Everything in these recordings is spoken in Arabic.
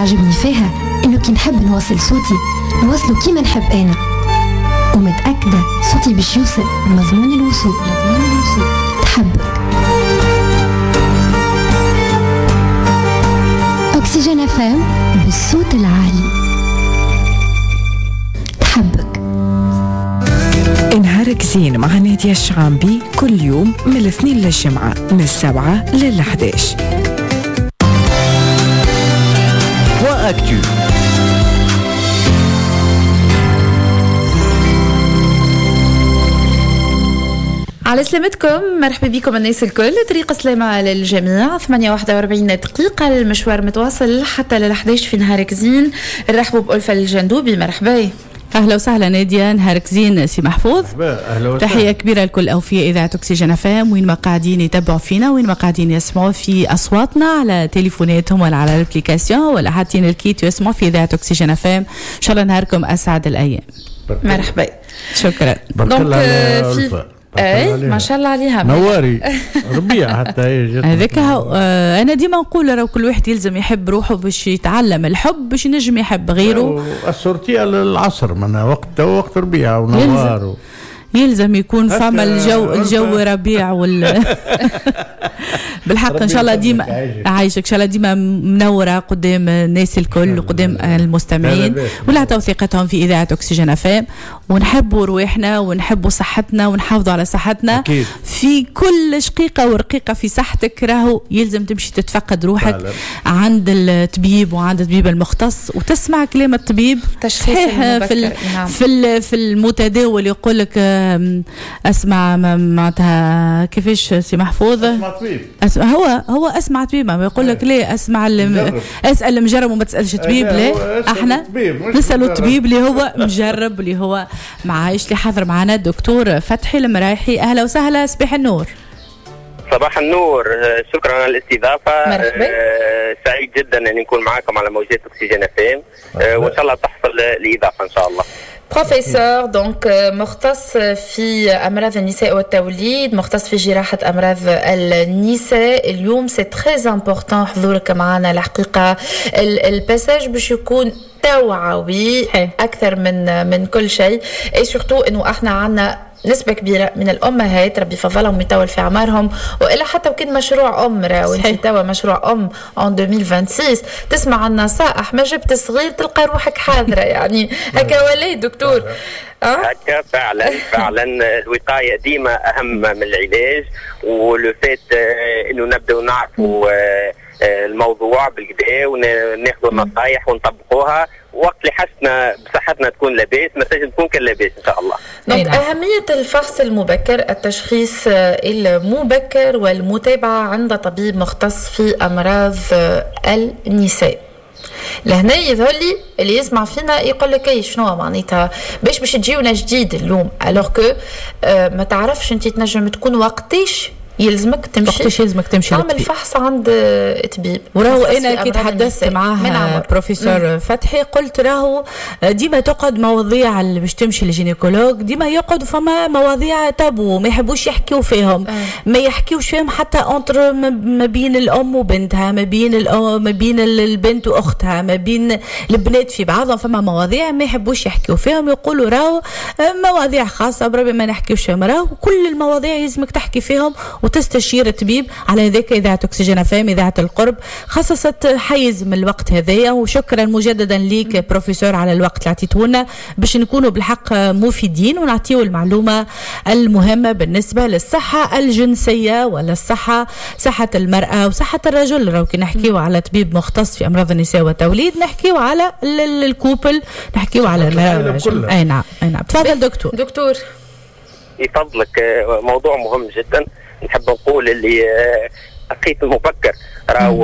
يعجبني فيها إنه كي نحب نوصل صوتي نوصله كيما نحب أنا، ومتأكدة صوتي باش يوصل مضمون الوصول. تحبك أكسجين أفام بالصوت العالي. تحبك. نهارك زين مع نادية الشعامبي كل يوم من الاثنين للجمعة من 7 لل11. Actu. على سلامتكم، مرحبا بكم الناس الكل. طريق سلامة للجميع. 8:41 دقيقة، المشوار متواصل حتى لل11 في نهارك زين. نرحبوا بألفة الجندوبي، مرحبا. اهلا وسهلا ناديه، نهارك زين سي محفوظ. اهلا وسهلا. تحيه كبيره لكل اوفياء اذاعه اكسجين افام، وين ما قاعدين يتبعوا فينا، وين ما قاعدين يسمعوا في اصواتنا على تليفوناتهم ولا على الابليكاسيون ولا حاطين الكيت ويسمعوا في اذاعه اكسجين افام. ان شاء الله نهاركم اسعد الايام. مرحبا، شكرا. دونك في ما شاء الله عليها نواري ربيع حتى هي هذاك. انا ديما نقول راهو كل واحد يلزم يحب روحه باش يتعلم الحب باش ينجم يحب غيره. السورتيه للعصر من وقت ربيع ونوار يلزم يكون فما الجو ربيع بالحق ان شاء الله ديما عايشك، ان شاء الله ديما منوره قدام الناس الكل وقدام المستمعين، ولا توثيقتهم في اذاعه اكسجين افام. ونحبوا روحنا ونحبوا صحتنا ونحافظوا على صحتنا أكيد. في كل شقيقه ورقيقه في صحتك راهو يلزم تمشي تتفقد روحك عند الطبيب وعند الطبيب المختص وتسمع كلام الطبيب. صحيح في المتداول يقول لك اسمع معناتها كيفاش سي محفوظ هو اسمع طبيب، ما يقول لك ليه اسمع اسال المجرب وما تسالش طبيب. لا احنا نسالوا الطبيب اللي هو مجرب اللي هو معايش. اللي حاضر معنا الدكتور فتحي المرايحي. اهلا وسهلا، صباح النور. صباح النور، شكرا على الاستضافه. سعيد جدا ان نكون معكم على موجات اكسجين افام، وان شاء الله تحصل الاضافه ان شاء الله. بروفيسور دونك مختص في أمراض النساء والتوليد، مختص في جراحة أمراض النساء. اليوم سي تري امبورطون حضورك معنا الحقيقة. الباساج باش يكون توعوي أكثر من كل شيء، اي سورتو إنه احنا عنا نسبة كبيرة من الأمهات ربي فضلهم يطول في عمرهم، وإلا حتى وكان مشروع أم وانت توا مشروع أم en 2026 تسمع عن نصائح ما جبت صغير تلقى روحك حاضرة يعني هكا ولا دكتور؟ هكا فعلا الوقاية ديما أهم من العلاج، ولفات إنه نبدأ نعرفوا الموضوع بالكدا وناخذوا النصائح ونطبقوها، وقت اللي حسنا بصحتنا تكون لاباس ما تنجم تكون كان لاباس ان شاء الله. دونك أهمية الفحص المبكر، التشخيص المبكر والمتابعة عند طبيب مختص في أمراض النساء. لهنا يظهر لي اللي يسمع فينا يقول لك اي شنو معناتها باش تجيونا جديد اليوم الوغ كو ما تعرفش انت تنجم تكون وقتاش يلزمك تمشي تعمل فحص عند طبيب. وراهو انا كي تحدثت معاه بروفيسور فتحي قلت راهو ديما تقعد مواضيع اللي باش تمشي للجينيكولوج ديما يقعدوا فما مواضيع تابو ما يحبوش يحكيوا فيهم ما يحكيوش فيهم حتى انتر ما بين الام وبنتها، ما بين البنت واختها، ما بين البنات في بعضهم. فما مواضيع ما يحبوش يحكيوا فيهم، يقولوا راهو مواضيع خاصه بربي ما نحكيوش فيهم. راهو كل المواضيع يلزمك تحكي فيهم وتستشير الطبيب. على ذلك إذاعة أكسجين أفام إذاعة القرب خصصت حيز من الوقت هذايا، وشكرا مجددا ليك بروفيسور على الوقت اللي عطيتونا باش نكونوا بالحق مفيدين ونعطيو المعلومة المهمة بالنسبة للصحة الجنسية ولا صحة المرأة وصحة الرجل. لو كنا نحكيو على طبيب مختص في أمراض النساء والتوليد نحكيو على الكوبل، نحكيو على الرجل. أي نعم تفضل دكتور يفضلك. موضوع مهم جدا. نحب نقول اللي التشخيص المبكر راهو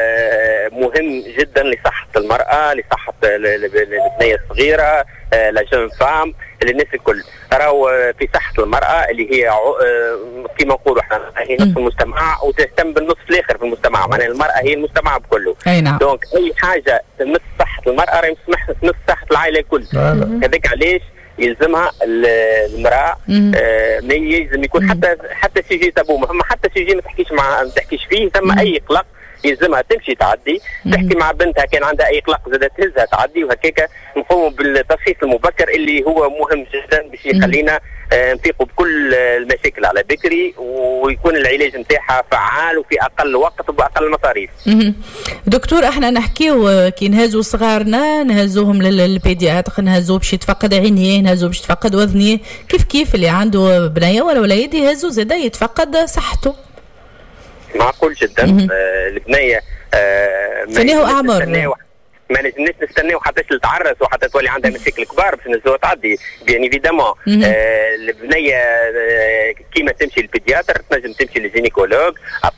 مهم جدا لصحة المرأة، لصحة البنية الصغيرة، لاجون فام، للناس الكل. راهو في صحة المرأة اللي هي كما نقولوا احنا هي نصف المجتمع وتهتم بالنصف الآخر في المجتمع، معناها المرأة هي المجتمع بكله. دونك أي حاجة تمس صحة المرأة راهي تمس صحة العائلة الكل. هذاك علاش يلزمها المرأة ما يلزم يكون حتى سيجي تابو، حتى سيجي ما تحكيش فيه، ثم أي قلق يلزمها تمشي تعدي، تحكي مع بنتها كان عندها اي قلق زاد تهزها تعدي، وهكاك نقوموا بالتشخيص المبكر اللي هو مهم جدا باش يخلينا نفيقوا بكل المشاكل على بكري، ويكون العلاج نتاعها فعال وفي اقل وقت وباقل مصاريف. دكتور احنا نحكيو كي نهزوا صغارنا نهزوهم للبيدياتر، نهزوه باش يتفقد عينيه، نهزوه باش يتفقد وذنيه، كيف اللي عنده بنيه ولا وليد يهزوا زاده يتفقد صحته. معقول جدا. البنيه فنيه اعمر ما نجمناش نستناو حتى تتعرس وحتى تولي عندها مشاكل كبار باش نزوها تعدي بيان ايفيدامون. البنيه كيما تمشي للبيدياتر تنجم تمشي للجينيكولوج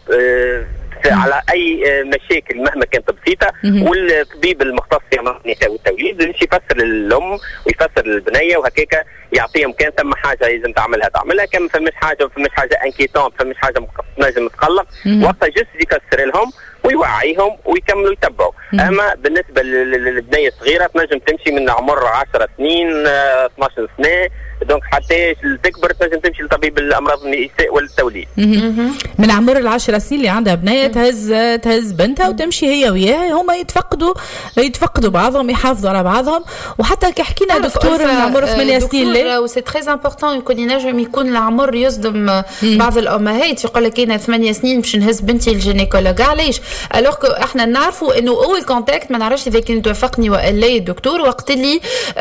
على اي مشاكل مهما كانت بسيطه، والطبيب المختص في امراض النساء والتوليد باش يفسر للام ويفسر للبنيه، وهكاك يعطيهم كان ثم حاجه لازم تعملها كان فماش حاجه انكيتون، فماش حاجه نجم تقلق، وقتها جست يفسر لهم ويوعيهم ويكملوا يتبعوا. اما بالنسبه للبنيه الصغيره تنجم تمشي من عمر 10 سنين 12 سنه، دونك حتى تكبر تنجم تمشي لطبيب الامراض النساء والتوليد. من عمر ال10 سنين اللي عندها بنيه تهز بنتها وتمشي هي وياها، هما يتفقدوا بعضهم، يحافظوا على بعضهم. وحتى كي حكينا دكتور من عمر 8 سنين وسي تري امبورطون يكون ينجم يكون العمر يصدم بعض الامهات، يقول لك انا 8 سنين باش نهز بنتي الجينيكولوج. علاش؟ الوغ احنا نعرفوا انه اول كونتاكت ما نعرفش اذا كان توافقني والا الدكتور، وقت اللي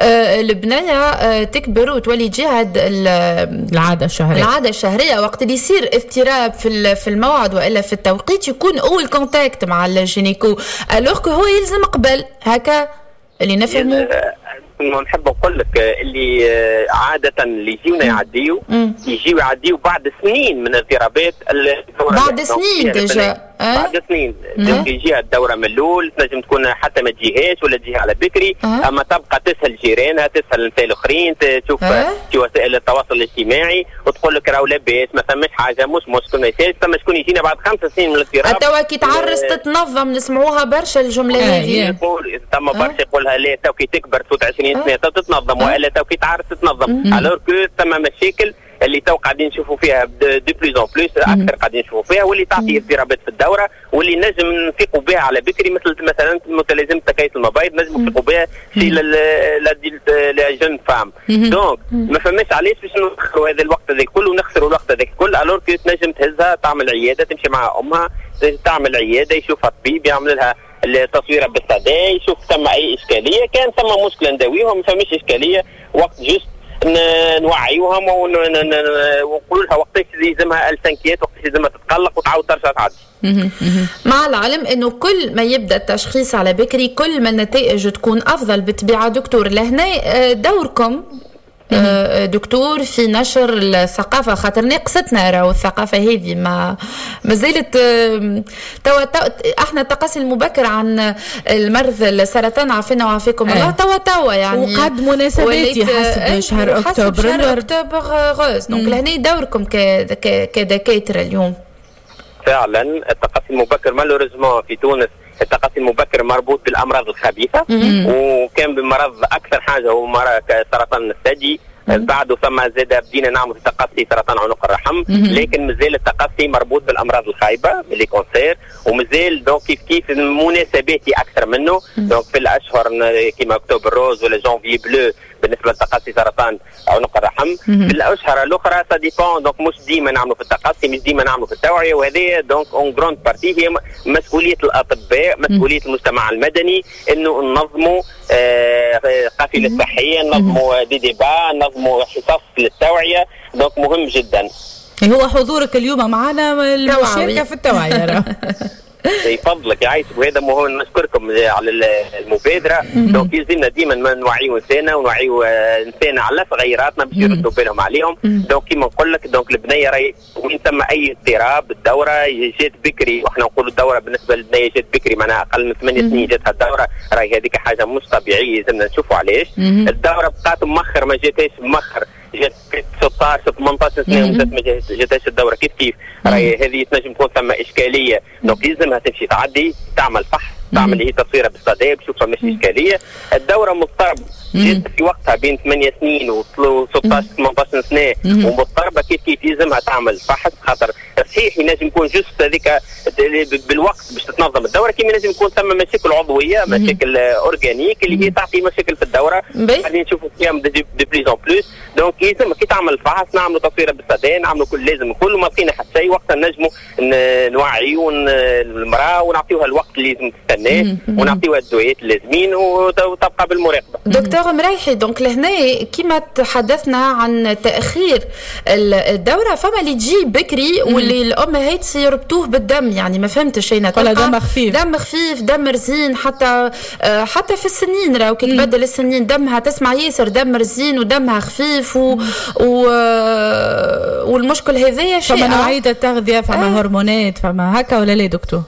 البنيه تكبر وتولي تجاهد العاده الشهريه، وقت اللي يصير اضطراب في الموعد والا في التوقيت يكون اول كونتاكت مع الجينيكو، الوغ هو يلزم قبل هكا اللي نفهمه. نحب نقول لك اللي عاده اللي يجيونا يجيو يعديوا بعد سنين من اضطرابات بعد سنين ديجا بعد سنين يجيها الدوره من الاول، تنجم تكون حتى ما تجيهاش ولا تجيها على بكري، اما تبقى تسهل جيرانها، تسهل النساء الاخرين، تشوف في وسائل التواصل الاجتماعي وتقول لك راهو لاباس ما ثماش حاجه، مش مشكل ما يسالش، ثم شكون يجينا بعد 5 سنين من الاضطراب. توا كي تعرس تتنظم، نسمعوها برشا الجمله هذه. ثم برشا يقولها لا تو كي تكبر تفوت 20 سنه تو تتنظم، والا تو كي تعرس تتنظم. الوغ كو ثم مشاكل اللي تو قاعدين نشوفوا فيها دو بلوز اون بلوس اكثر قاعدين نشوفوا فيها، واللي تعطي اضطرابات في الدوره، واللي نجم نفيقوا بها على بكري، مثلا متلازمه تكيس المبايض نجم نفيقوا بها في لا جون فام. دونك ما فماش علاش باش نخسروا هذا الوقت هذاك كله ونخسروا الوقت هذاك الكل. الور كي تنجم تهزها تعمل عياده، تمشي مع امها تعمل عياده، يشوفها طبيب يعمل لها التصويره بالصدى، يشوف ثم اي اشكاليه، كان ثم مشكله نداويهم، ما فماش اشكاليه، وقت جست نوعيوهم ونقول لها وقتاش يلزمها السنكيات، وقتاش يلزمها تتقلق وتعاود ترجع تعدي. مع العلم انه كل ما يبدا التشخيص على بكري كل ما النتائج تكون افضل بالطبيعه. دكتور لهنا دوركم دكتور في نشر الثقافة، خاطر ناقصتنا راهو الثقافة هذه ما زالت. احنا التقصي المبكر عن المرض السرطان عافينا وعافيكم الله توا يعني، وقد مناسبات يحسب شهر اكتوبر غوز. دونك لهنا دوركم كدكاترة اليوم. فعلا التقصي المبكر مالوريزمون في تونس التقصي المبكر مربوط بالامراض الخبيثه، وكان بمرض اكثر حاجه هو مرض سرطان الثدي. بعده ثم زاد بدينا نعمل تقصي سرطان عنق الرحم، لكن مازال التقصي مربوط بالامراض الخايبه باللي كونسير، ومازال دونك كيف مناسباتي اكثر منه. دونك في الاشهر كيما اكتوبر روز ولا جانفي بلو بالنسبه لتقصي سرطان عنق الرحم. في الاشهر الاخرى سا ديبون، دونك مش ديما نعملوا في التقصي، مش ديما نعملوا في التوعيه، وهذه دونك اون جروند بارتي هي مسؤوليه الاطباء، مسؤوليه المجتمع المدني، انه ننظموا قافله صحيه، ننظموا دي ديبا، ننظموا حصص للتوعيه. دونك مهم جدا. هو حضورك اليوم معنا المشاركه في التوعيه. يفضلك يا عايش، وهذا مهم. نشكركم على المبادره. دونك يلزمنا ديما نوعيو نسانا ونوعيو نسانا على صغيراتنا باش يردوا بالهم عليهم. دونك كيما نقول لك، دونك البنيه راهي وين ثم اي اضطراب الدوره جات بكري، وحنا نقولوا الدوره بالنسبه للبنيه جات بكري معناها اقل من 8 سنين جاتها الدوره، راهي هذيك حاجه مش طبيعيه، لازمنا نشوفوا علاش. الدوره بقات مؤخر، ما جاتهاش مؤخر، جات 16 18 سنه وما جاتهاش الدوره كيف راهي هذه تنجم تكون ثم اشكاليه. دونك يلزمها تمشي تعدي، تعمل فحص تعمل هي تصويره بالصدى بشوفها مش اشكاليه. الدوره مضطربه جدا في وقتها بين 8 سنين و 16 18 سنه ومضطربه كيف يلزمها تعمل فحص، خاطر صحيح ينجم يكون جست هذيك بالوقت باش تتنظم الدوره، كيما ينجم يكون ثم مشاكل عضويه، مشاكل اورجانيك اللي هي تعطي مشاكل في الدوره بعدين نشوفوا فيها دي بليز اون بلوس. دونك يلزم كي تعمل الفحص نعملوا تصويره بالصدى، نعملوا لازم كل ما لقينا حتى شيء وقتها نجموا نوعيوا المراه ونعطيوها الوقت اللي لازم تستناه ونعطيوها الدويات اللازمين وتبقى بالمراقبه. دكتور مريحي، دونك لهنا كيما تحدثنا عن تاخير الدوره، فما اللي تجي بكري واللي الامهات يربطوه بالدم، يعني ما فهمتش اين ولا دم خفيف دم رزين، حتى في السنين راهو كي تبدل السنين دمها تسمع ياسر دم رزين ودمها خفيف والمشكل هذايا شيء. فما نوعية التغذية، فما هرمونات، فما هكا ولا لا دكتور؟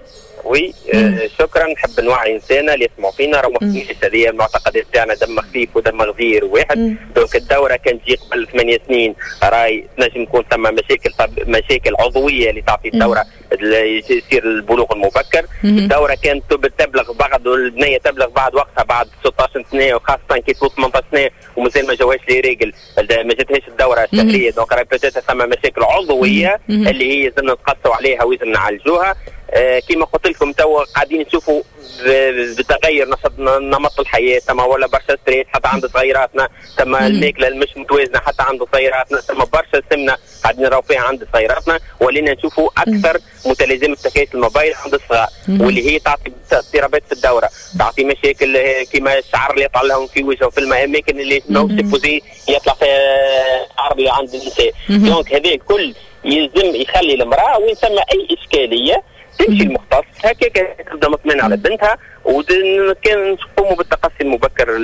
وي شكرا. نحب نوعي انسانه اللي يسمعوا فينا راهو مفهومش هذه المعتقدات تاعنا دم خفيف ودم غزير واحد. دونك الدوره كان تجي قبل 8 سنين راي تنجم يكون ثم مشاكل عضويه اللي تعطي الدوره يصير البلوغ المبكر. الدوره كانت تبلغ بعض البنيه تبلغ بعد وقتها بعد 16 سنه، وخاصه كي توصل 18 سنه ومازال ما جاوهاش لي راجل ما جاتهاش الدوره الشهريه. دونك راهي بتاتها ثم مشاكل عضويه اللي هي لازمنا نتقصوا عليها ولازم نعالجوها. كما قلت لكم تو قاعدين نشوفوا بتغير نمط الحياه، تما ولا برشا ستريس حتى عند صغيراتنا، تما الماكله مش متوازنه حتى عند صغيراتنا، تما برشا سمنه قاعدين نراو فيها عند صغيراتنا، ولينا نشوفوا اكثر متلازمه تكيس الموبايل عند الصغار، واللي هي تعطي اضطرابات في الدوره، تعطي مشاكل كما الشعر اللي يطلع لهم في وجهه وفي الاماكن اللي سيبوزي يطلع فيها شعر اللي عند النساء. دونك هذا الكل يلزم يخلي المراه وين ثم اي اشكاليه تمشي المختص هكاك تبدا مطمئنه على بنتها، وكان نقوموا بالتقصي المبكر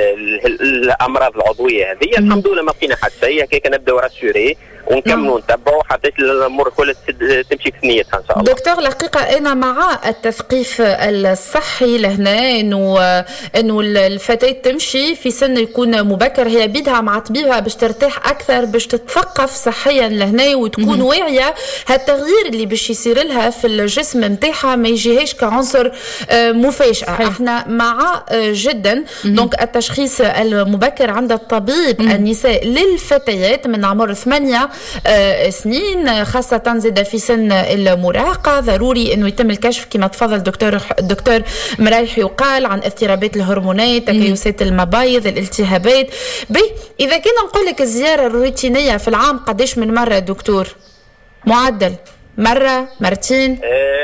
الامراض العضويه هذه. الحمد لله ما لقينا حتى شيء، هكاك نبداو راسيوري ونكملوا نتبعوا حتى الامور كلها تمشي في نيتها ان شاء الله. دكتور الحقيقه انا مع التثقيف الصحي لهنا، انه الفتاه تمشي في سن يكون مبكر، هي بيدها مع طبيبها باش ترتاح اكثر، باش تتثقف صحيا لهنا وتكون واعيه هالتغيير اللي باش يصير لها في الجسم نتاعها ما يجيهاش كعنصر مفاجئ. احنا مع جدا دونك التشخيص المبكر عند الطبيب النساء للفتيات من عمر 8 سنين، خاصة زاد في سن المراهقة ضروري انه يتم الكشف كما تفضل الدكتور مريحي وقال عن اضطرابات الهرمونات، تكيسات المبايض، الالتهابات. اذا كنا نقول لك الزيارة الروتينية في العام قديش من مرة دكتور؟ معدل مرة مرتين؟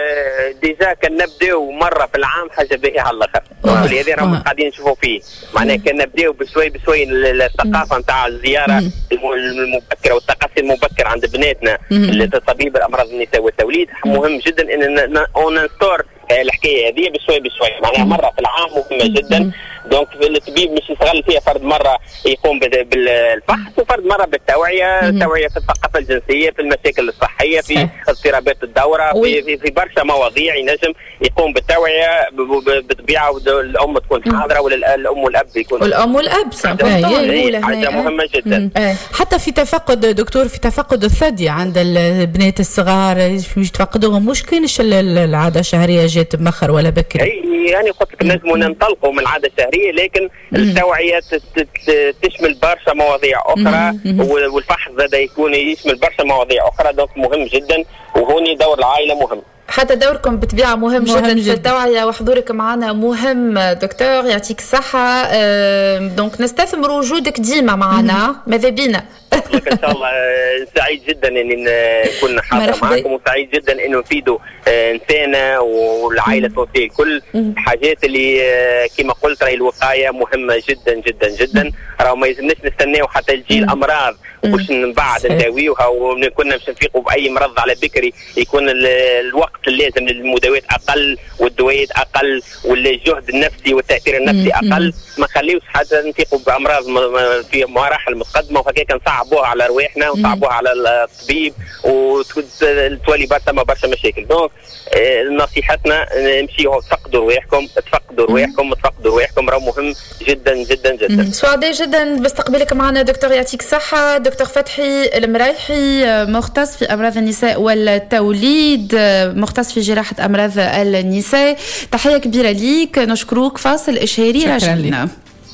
ديجا كان نبداو مره في العام حاجه باهيه على الاخر، ولهذا راهم قاعدين نشوفوا فيه معناها كان نبداو بشوي بشوي الثقافه نتاع الزياره المبكره والتقصي المبكر عند بناتنا لطبيب الامراض النساء والتوليد. مهم جدا ان نستور الحكايه هذه بشوي بشوي، معناها مره في العام مهمه جدا. دونك الطبيب مش يشتغل فيها فرد مره يقوم بالفحص وفرد مره بالتوعيه، التوعيه في الثقافه الجنسيه، في المشاكل الصحيه، في اضطرابات الدوره، في برشا مواضيع ينجم يقوم بالتوعيه بطبيعه، والام تكون حاضره ولا الام والاب يكونوا الام والاب حاجه مهمه جدا. حتى في تفقد دكتور، في تفقد الثدي عند البنات الصغار مش تفقدوهم، مش كاينش العاده الشهريه جات بمخر ولا بكري. يعني قلت لك نجموا ننطلقوا من العاده الشهريه، لكن التوعيه تشمل برشا مواضيع اخرى، والفحص هذا يكون يشمل برشا مواضيع اخرى. دونك مهم جدا، وهوني دور العائله مهم. حتى دوركم بطبيعة مهم جدا في التوعية، وحضورك معنا مهم دكتور، يعطيك الصحة. دونك نستثمر وجودك ديما معنا، ماذا بينا. ان شاء الله سعيد جدا اني نكون حاضر معكم، وسعيد جدا انه نفيدوا انسانه والعائله التونسيه الكل. حاجات اللي كما قلت راهي الوقايه مهمه جدا جدا جدا. راهو ما يلزمناش نستناو حتى تجي الامراض وباش من بعد نداويوها، وكنا باش نفيقوا باي مرض على بكري يكون الوقت اللازم للمداوات اقل والدويات اقل والجهد النفسي والتاثير النفسي اقل. ما خليوش حتى نفيقوا بامراض في مراحل متقدمه وهكاك نصعبوها على رواحنا ونصعبوها على الطبيب وتولي برشا مشاكل. دونك نصيحتنا نمشيوا تفقدوا رواحكم، تفقدوا رواحكم، راه مهم جدا جدا جدا. سعداء جدا باستقبالك معنا دكتور، يعطيك الصحة. دكتور فتحي المريحي مختص في أمراض النساء والتوليد، مختص في جراحة أمراض النساء. تحية كبيرة ليك، نشكروك. فاصل إشهاري راجعين.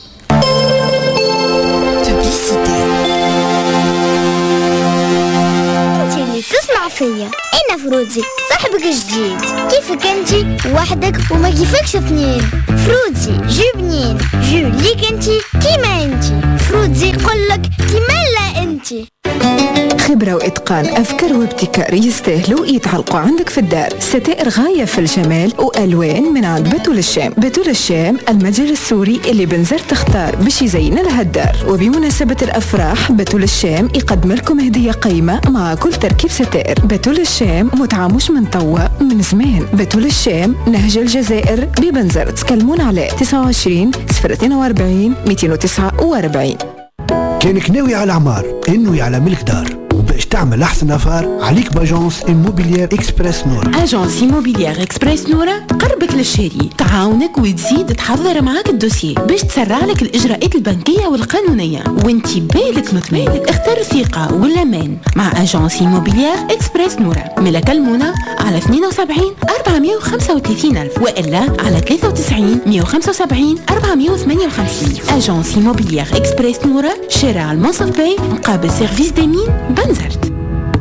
تسمع فيا انا فروزي صاحبك جديد. كيفك انتي وحدك وما كيفكش اثنين؟ فروزي جو بنين جو ليك انتي كيما انتي. فروزي يقولك كيما لا انتي. خبرة وإتقان، أفكار وابتكار يستاهلوا يتعلقوا عندك في الدار. ستائر غاية في الجمال وألوان من عند بتول الشام. بتول الشام المتجر السوري اللي بنزر تختار باش يزين لها الدار. وبمناسبة الأفراح بتول الشام يقدم لكم هدية قيمة مع كل تركيب ستائر. بتول الشام متعة مش من توا من زمان. بتول الشام نهج الجزائر ببنزر. تكلمون على 29 042 249. كانك ناوي على عمار، ناوي على ملك دار، وباش تعمل احسن افار عليك باجونس إيموبيليير إكسبرس نورا. اجونس إيموبيليير إكسبرس نورا قربك للشاري، تعاونك وتزيد تحضر معاك الدوسيي باش تسرع لك الاجراءات البنكيه والقانونيه وانتي بالك مطمئن. اختار الثقه والامان مع اجونس إيموبيليير إكسبرس نورا. ملك المنى على 72 435 ألف والا على 93 175 458. اجونس إيموبيليير إكسبرس نورا، شارع المنصف باي مقابل سيرفيس ديمين بنزرت.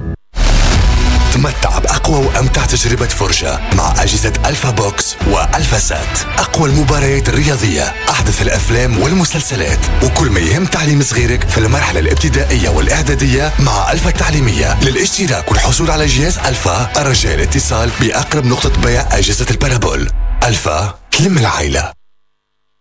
تمتع بأقوى وأمتع تجربة فرجة مع أجهزة ألفا بوكس وألفا سات. أقوى المباريات الرياضية، أحدث الأفلام والمسلسلات، وكل ما يهم تعليم صغيرك في المرحلة الابتدائية والإعدادية مع ألفا التعليمية. للاشتراك والحصول على جهاز ألفا الرجاء الاتصال بأقرب نقطة بيع أجهزة البارابول. ألفا تلم العائلة.